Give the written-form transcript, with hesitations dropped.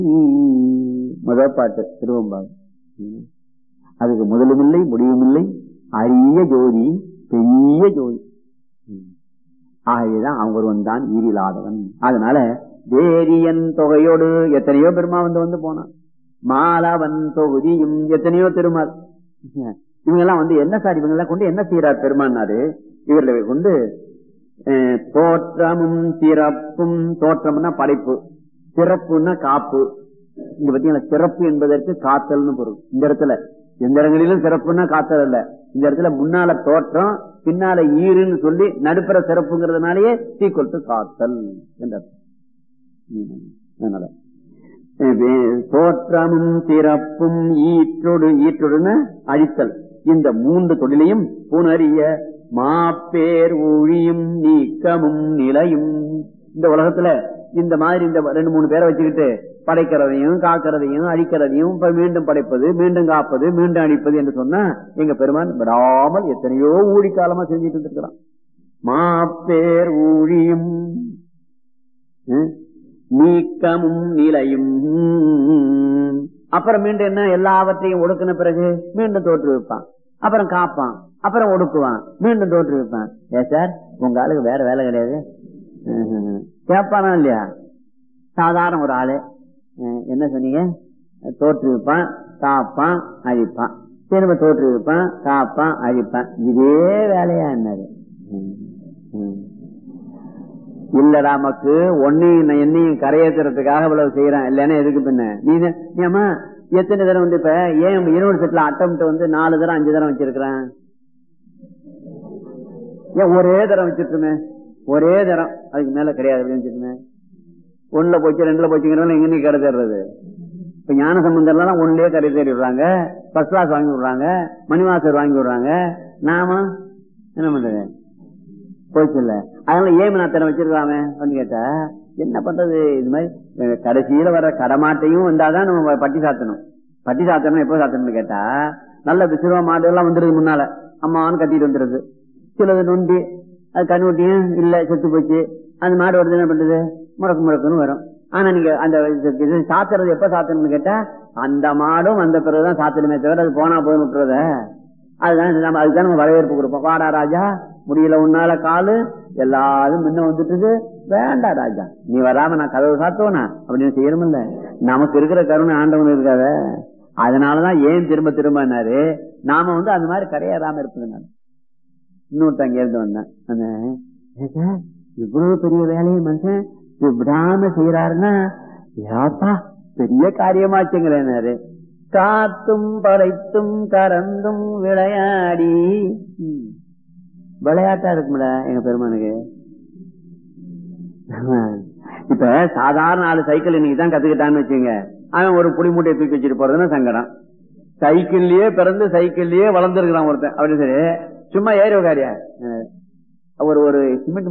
முதல் பாட்டு திருவம்பாவை. அதுக்கு முதலும் இல்லை முடிவும் இல்லை, அரிய ஜோதி, பெரிய ஜோதி. ஆகவேதான் அவன் ஒருவன் தான் ஈரிலாதவன். அதனால வேரியன் தொகையோடு எத்தனையோ பெருமா வந்து போனான். மாலவன் தொகுதியும் எத்தனையோ திருமால். இவங்க எல்லாம் என்ன சார், இவங்க எல்லாம் கொண்டு என்ன செய்யறார் பெருமானாரு? இவர்களை கொண்டு தோற்றமும் சிறப்பும், தோற்றம்னா படைப்பு, சிறப்புன்னா காப்பு. இங்க பாத்தீங்கன்னா சிறப்பு என்பதற்கு காத்தல்னு பொருள். இந்த இடத்துல எந்த இடங்களிலும் சிறப்புன்னா காத்தல் அல்ல. இந்த இடத்துல முன்னால தோற்றம், பின்னால ஈருன்னு சொல்லி நடுப்புற சிறப்புங்கிறதுனாலயே சீக்கொல்ட்டு காத்தல் என்ற. அதனால தோற்றமும் சிறப்பும் ஈற்றோடு, ஈற்றோடுன்னு அழித்தல், இந்த மூன்று தொழிலையும் புணரிய மாப்பேர் ஒழியும் நீக்கமும் நிலையும். இந்த உலகத்துல இந்த மாதிரி இந்த 2-3 பேரை வச்சுக்கிட்டு படைக்கிறதையும் காக்கிறதையும் அழிக்கிறதையும் மீண்டும் படைப்பது, மீண்டும் காப்பது, மீண்டும் அழிப்பது என்று சொன்னா எங்க பெருமான் விடாமல் எத்தனையோ ஊழி காலமா செஞ்சுட்டு இருந்திருக்கிறான். மாப்பேர் ஊழியும் நீக்கமும் நிலையும். அப்புறம் மீண்டும் என்ன, எல்லாவற்றையும் ஒடுக்கின பிறகு மீண்டும் தோற்று வைப்பான், அப்புறம் காப்பான், அப்புறம் ஒடுக்குவான், மீண்டும் தோற்று வைப்பான். ஏ சார் உங்க ஆளுக்கு வேற வேலை கிடையாது கேட்பானா இல்லையா? சாதாரண ஒரு ஆளு என்ன சொன்னீங்க, தோற்றுவிப்பான், காப்பான், அழிப்பான், திரும்ப தோற்றுவிப்பான், காப்பான், அழிப்பான். இதே வேலையா என்னது? இல்லடா நமக்கு ஒன்னையும் என்னையும் கரையேற்றுறதுக்காக இவ்வளவு செய்யறான், இல்லன்னா எதுக்கு பின்ன நீ அம்மா எத்தனை தரம் இப்ப ஏன் யூனிவர்சிட்டியில அட்டம்ப்ட் 4 தரம் 5 தரம் வச்சிருக்கிறேன்? ஏன் ஒரே தரம் வச்சிருக்குமே, ஒரே தரம், அதுக்கு மேல கிடையாது அப்படின்னு வச்சிருக்கேன். 1ல போச்சு 2ல போச்சுங்கிறவங்க எங்க கரை தேடுறது? இப்ப ஞான சம்பந்தர்லாம் 1லயே கரை தேடி விடுறாங்க, ஃபர்ஸ்ட் கிளாஸ் வாங்கி விடுறாங்க, மணிவாசர் வாங்கி விடுறாங்க. நாம என்ன பண்றது? போச்சு இல்ல. அதனால ஏன் நான் தரம் வச்சிருக்காம அப்படின்னு கேட்டா என்ன பண்றது? இது மாதிரி கடைசியில வர கடமாட்டையும் வந்தாதான் நம்ம பட்டி சாத்தணும். பட்டி சாத்தணும் எப்போ சாத்தணும்னு கேட்டா, நல்ல விசிறுவா மாடு எல்லாம் வந்துருது, முன்னால அம்மான்னு கட்டிட்டு வந்துருது. சிலது நொண்டி, அது கண்ணுட்டியும் இல்ல செத்து போச்சு, அந்த மாடு வருது, என்ன பண்றது? முடக்கு முடக்குன்னு வரும். ஆனா நீங்க அந்த சாத்துறது எப்ப சாத்தணும்னு கேட்டா, அந்த மாடும் வந்த பிறகுதான் சாத்தணுமே தவிர அது போனா போய் விட்டுறத. அதுதான் அதுதான் நம்ம வரவேற்பு கொடுப்போம். வாடா ராஜா, முடியல உன்னால காலு, எல்லாரும் முன்ன வந்துட்டு, வேண்டாம் ராஜா நீ வராம நான் கதவு சாத்துவனா அப்படின்னு செய்யணும்ல. நமக்கு இருக்கிற கருணை ஆண்டவன் இருக்காத. அதனாலதான் ஏன் திரும்ப திரும்பினாரு, நாம அந்த மாதிரி கரையேறாம இருப்பதுனால. இன்னொருத்த அங்க இருந்து வந்தேன், இவ்வளவு பெரிய வேலையை மனுஷன் விடாம செய்யறாருன்னா யாப்பா பெரிய காரியமாச்சுங்கிறாரு. காத்தும் படைத்தும் கறந்தும் விளையாடி, விளையாட்டா இருக்கும்ல எங்க பெருமானுக்கு. இப்ப சாதாரண ஆளு சைக்கிள் இன்னைக்குதான் கத்துக்கிட்டான்னு வச்சுங்க, அவன் ஒரு புளி மூட்டையை தூக்கி வச்சுட்டு போறதுன்னா சங்கடம். சைக்கிள்லயே பிறந்து சைக்கிள்லயே வளர்ந்துருக்கிறான் ஒருத்தன், அப்படின்னு சரி சும்மா ஏறி உக்காரியா ஒரு சிமெண்ட்